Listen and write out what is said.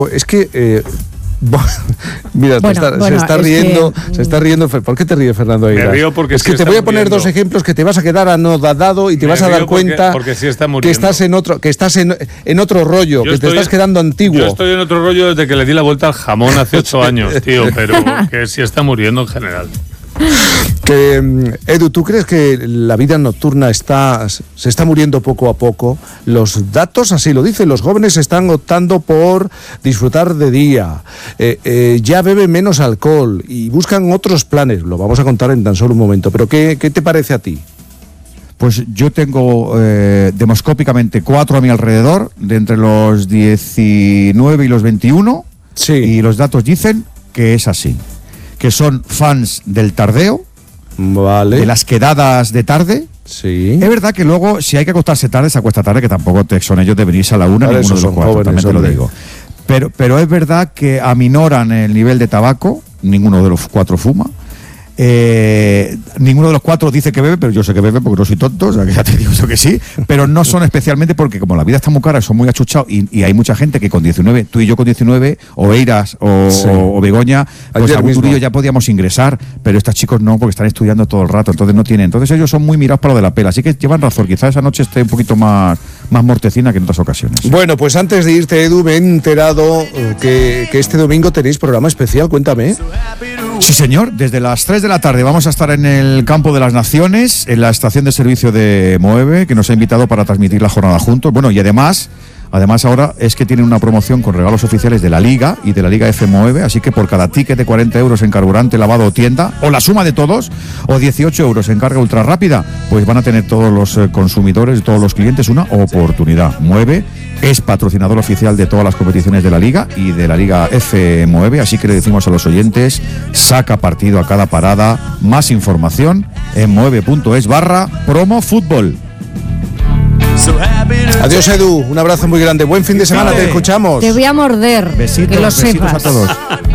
Es que... Mira, se está riendo. ¿Por qué te ríes, Fernando Eiras? Me río porque es que te voy a poner dos ejemplos que te vas a quedar anodadado y te vas a dar cuenta porque sí está que estás en otro rollo, que te estás quedando antiguo. Yo estoy en otro rollo desde que le di la vuelta al jamón hace 8 años, tío, pero que sí está muriendo en general. Edu, ¿tú crees que la vida nocturna se está muriendo poco a poco? Los datos así lo dicen, los jóvenes están optando por disfrutar de día, ya beben menos alcohol y buscan otros planes, lo vamos a contar en tan solo un momento, pero ¿qué te parece a ti? Pues yo tengo demoscópicamente 4 a mi alrededor, de entre los 19 y los 21, sí. Y los datos dicen que es así. Que son fans del tardeo, vale, de las quedadas de tarde. Sí. Es verdad que luego, si hay que acostarse tarde, se acuesta tarde, que tampoco son ellos de venirse a la 1, ninguno de los 4, jóvenes, también te lo digo. Pero es verdad que aminoran el nivel de tabaco, ninguno de los 4 fuma. Ninguno de los 4 dice que bebe, pero yo sé que bebe porque no soy tonto, o sea que ya te digo eso que sí, pero no son especialmente porque como la vida está muy cara, son muy achuchados y hay mucha gente que con 19, tú y yo con 19, o Eiras o Begoña, pues ayer algún mismo turillo ya podíamos ingresar, pero estos chicos no, porque están estudiando todo el rato, entonces no tienen, entonces ellos son muy mirados para lo de la pela, así que llevan razón, quizás esa noche esté un poquito más mortecina que en otras ocasiones. Bueno, pues antes de irte, Edu, me he enterado que este domingo tenéis programa especial, cuéntame. Sí, señor, desde las 3 de la tarde vamos a estar en el Campo de las Naciones, en la estación de servicio de Moeve, que nos ha invitado para transmitir la jornada juntos. Bueno, y además ahora es que tienen una promoción con regalos oficiales de la Liga y de la Liga F Moeve, así que por cada ticket de 40 euros en carburante, lavado o tienda, o la suma de todos, o 18 euros en carga ultra rápida, pues van a tener todos los consumidores, todos los clientes una oportunidad. Moeve es patrocinador oficial de todas las competiciones de la Liga y de la Liga F Moeve, así que le decimos a los oyentes, saca partido a cada parada. Más información en moeve.es/promofutbol. Adiós, Edu, un abrazo muy grande, buen fin de semana, te escuchamos. Te voy a morder, besitos, que lo besitos sepas. a todos.